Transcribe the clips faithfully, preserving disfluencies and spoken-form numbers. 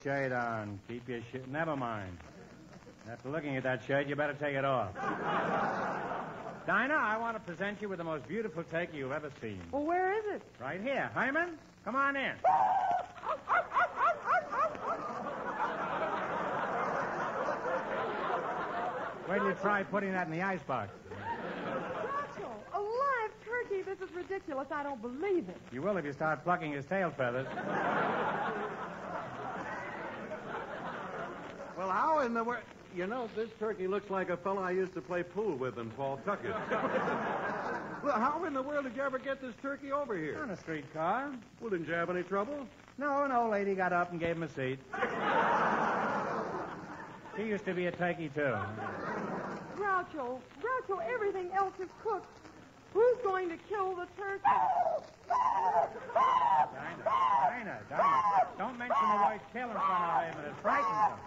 Shirt on. Keep your shirt. Never mind. After looking at that shirt, you better take it off. Dinah, I want to present you with the most beautiful turkey you've ever seen. Well, where is it? Right here. Hyman, come on in. Wait till you try putting that in the icebox. Rachel, a live turkey. This is ridiculous. I don't believe it. You will if you start plucking his tail feathers. Well, how in the world... You know, this turkey looks like a fellow I used to play pool with in Pawtucket. Well, how in the world did you ever get this turkey over here? On a streetcar. Well, didn't you have any trouble? No, an old lady got up and gave him a seat. She used to be a turkey, too. Groucho, Groucho, everything else is cooked. Who's going to kill the turkey? Dinah, Dinah, Dinah. Don't mention the word kill in front of him. It frightens him.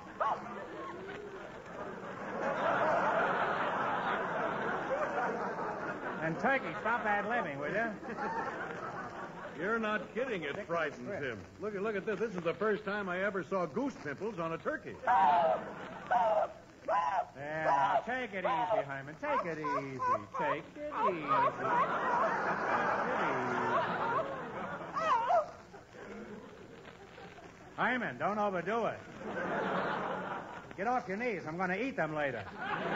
And Turkey, stop ad-libbing, will you? You're not kidding. It frightens him. Look at look at this. This is the first time I ever saw goose pimples on a turkey. There, now, take it easy, Hyman. Take it easy. Take it easy. Take it easy. Hyman, don't overdo it. Get off your knees. I'm going to eat them later.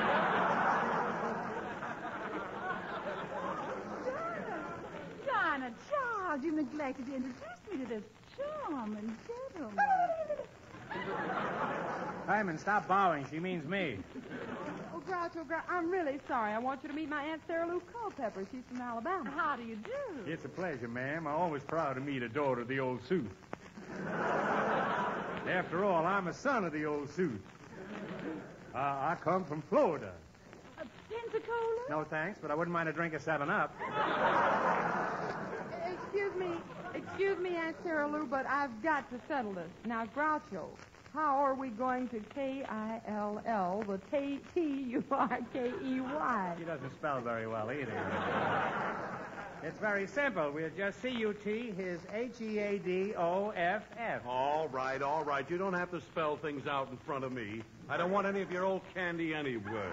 Dinah, Charles, you neglected to introduce me to this charming gentleman. Hyman, stop bowing. She means me. Oh, Groucho, Grou- I'm really sorry. I want you to meet my Aunt Sarah Lou Culpepper. She's from Alabama. How do you do? It's a pleasure, ma'am. I'm always proud to meet a daughter of the old suit. After all, I'm a son of the old suit. Uh, I come from Florida. A Pensacola? No thanks, but I wouldn't mind a drink of seven up. Excuse me, excuse me, Aunt Sarah Lou, but I've got to settle this. Now, Groucho, how are we going to K I L L the T U R K E Y? He doesn't spell very well either. It's very simple. We'll just C U T his H E A D O F F. All right, all right. You don't have to spell things out in front of me. I don't want any of your old candy anywhere.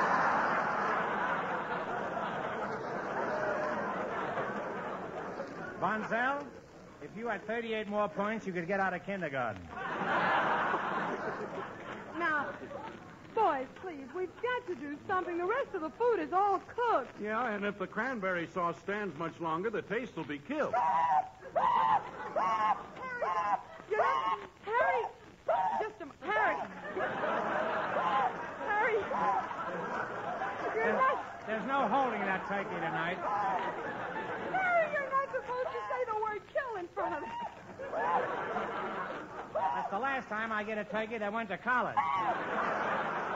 Bonzel, if you had thirty-eight more points, you could get out of kindergarten. Now, boys, please, we've got to do something. The rest of the food is all cooked. Yeah, and if the cranberry sauce stands much longer, the taste will be killed. You know, Harry, just a Harry. Harry, you're not, There's no holding that turkey tonight. Harry, you're not supposed to say the word kill in front of it. That's the last time I get a turkey that went to college.